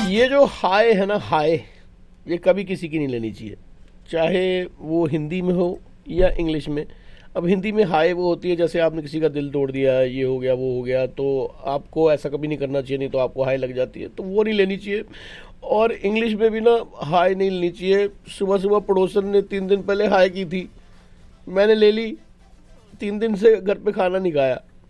ये जो हाय है ना, हाय, ये कभी किसी की नहीं लेनी चाहिए, चाहे वो हिंदी में हो या इंग्लिश में। अब हिंदी में हाय वो होती है जैसे आपने किसी का दिल तोड़ दिया, ये हो गया वो हो गया, तो आपको ऐसा कभी नहीं करना चाहिए, नहीं तो आपको हाय लग जाती है, तो वो नहीं लेनी चाहिए। और इंग्लिश में भी ना हाय नहीं लेनी चाहिए। सुबह सुबह पड़ोसन ने 3 दिन पहले हाय की थी, मैंने ले ली, 3 दिन से घर पे खाना नहीं खाया।